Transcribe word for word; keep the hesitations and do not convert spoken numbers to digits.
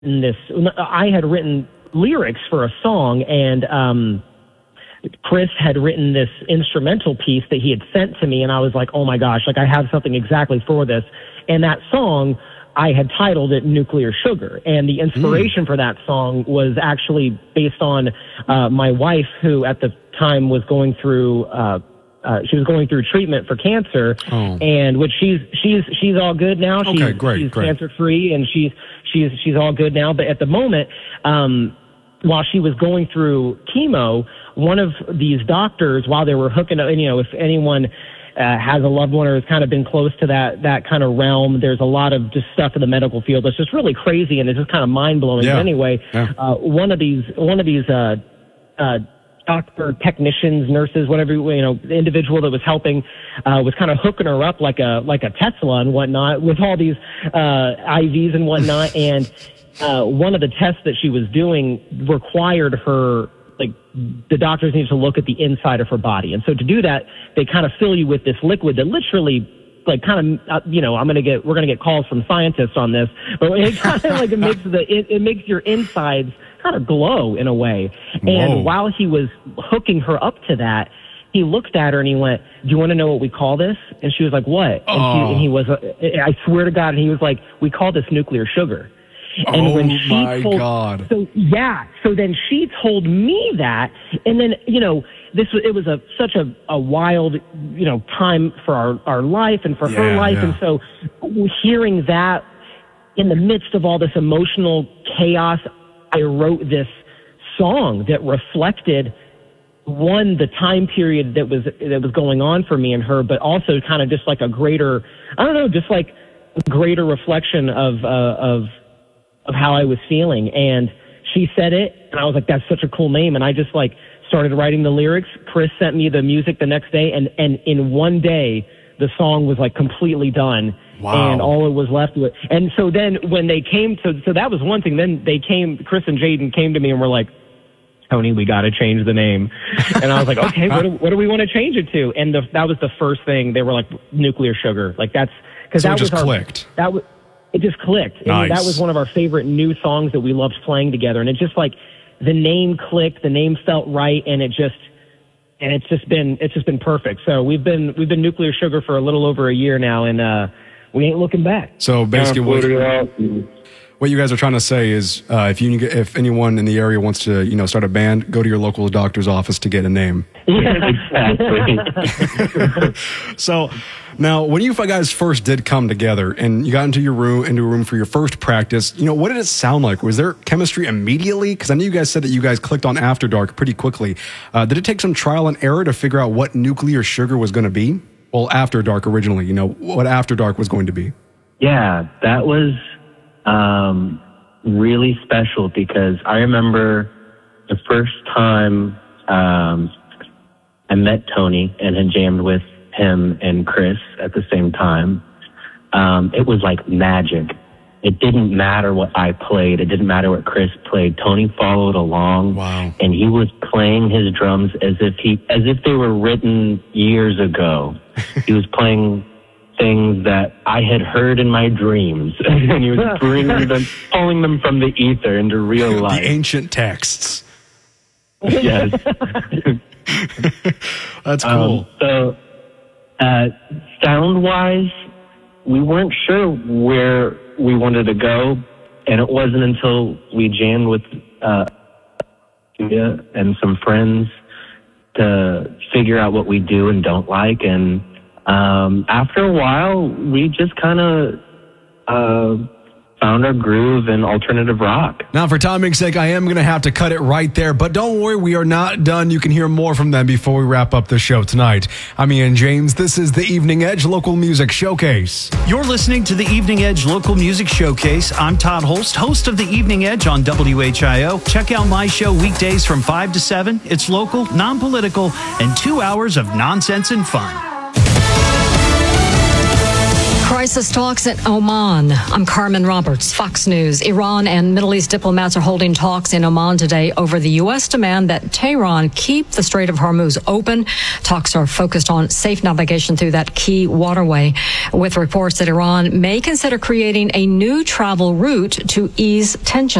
this, I had written lyrics for a song, and um, Chris had written this instrumental piece that he had sent to me, and I was like, oh my gosh, like I have something exactly for this. And that song, I had titled it Nuclear Sugar, and the inspiration mm. for that song was actually based on uh, my wife, who at the time was going through uh, uh, she was going through treatment for cancer, oh. and which she's she's she's all good now. Okay, she's, great, she's great. cancer free, and she's she's she's all good now. But at the moment, um, while she was going through chemo, one of these doctors, while they were hooking up, and you know, if anyone Uh, has a loved one or has kind of been close to that that kind of realm, there's a lot of just stuff in the medical field that's just really crazy, and it's just kind of mind-blowing. Yeah. But anyway, yeah. uh, one of these one of these uh, uh, doctor technicians, nurses, whatever, you know, the individual that was helping uh, was kind of hooking her up like a like a Tesla and whatnot with all these uh, I Vs and whatnot, and uh, one of the tests that she was doing required her. Like the doctors need to look at the inside of her body. And so to do that, they kind of fill you with this liquid that literally like kind of, uh, you know, I'm going to get, we're going to get calls from scientists on this, but it kind of like it makes the, it, it makes your insides kind of glow in a way. And Whoa. While he was hooking her up to that, he looked at her and he went, do you want to know what we call this? And she was like, what? And, oh. she, and he was, uh, I swear to God, and he was like, we call this nuclear sugar. And oh when she my told, God. So yeah, so then she told me that, and then, you know, this was, it was a, such a, a wild, you know, time for our, our life and for yeah, her life. Yeah. And so hearing that in the midst of all this emotional chaos, I wrote this song that reflected one, the time period that was, that was going on for me and her, but also kind of just like a greater, I don't know, just like a greater reflection of, uh, of, of how I was feeling. And she said it, and I was like, that's such a cool name. And I just like started writing the lyrics. Chris sent me the music the next day, and, and in one day, the song was like completely done. Wow. And all it was left with. And so then when they came to, so that was one thing. Then they came, Chris and Jaden came to me and were like, Tony, we got to change the name. And I was like, okay, what do, what do we want to change it to? And the, that was the first thing. They were like, Nuclear Sugar. Like that's, cause so that it just was our, clicked. That was, It just clicked. Nice. And that was one of our favorite new songs that we loved playing together. And it just like the name clicked, the name felt right, and it just and it's just been it's just been perfect. So we've been we've been Nuclear Sugar for a little over a year now, and uh, we ain't looking back. So basically, what, what you guys are trying to say is, uh, if you if anyone in the area wants to, you know, start a band, go to your local doctor's office to get a name. Yeah, exactly. So now, when you guys first did come together and you got into your room, into a room for your first practice, you know, what did it sound like? Was there chemistry immediately? Because I know you guys said that you guys clicked on After Dark pretty quickly. Uh, did it take some trial and error to figure out what Nuclear Sugar was going to be? Well, After Dark originally, you know, what After Dark was going to be. Yeah, that was um, really special because I remember the first time um, I met Tony and had jammed with him and Chris at the same time. Um, it was like magic. It didn't matter what I played. It didn't matter what Chris played. Tony followed along. Wow. And he was playing his drums as if he, as if they were written years ago. He was playing things that I had heard in my dreams, and he was bringing them, pulling them from the ether into real life. The ancient texts. Yes. That's cool. Um, so, uh, sound-wise, we weren't sure where we wanted to go, and it wasn't until we jammed with uh, and some friends to figure out what we do and don't like, and um, after a while, we just kind of uh, found our groove in alternative rock. Now, for timing's sake, I am going to have to cut it right there, but don't worry, we are not done. You can hear more from them before we wrap up the show tonight. I'm Ian James. This is the Evening Edge Local Music Showcase. You're listening to the Evening Edge Local Music Showcase. I'm Todd Holst, host of the Evening Edge on W H I O. Check out my show weekdays from five to seven. It's local, non-political, and two hours of nonsense and fun. Crisis talks in Oman. I'm Carmen Roberts, Fox News. Iran and Middle East diplomats are holding talks in Oman today over the U S demand that Tehran keep the Strait of Hormuz open. Talks are focused on safe navigation through that key waterway, with reports that Iran may consider creating a new travel route to ease tensions.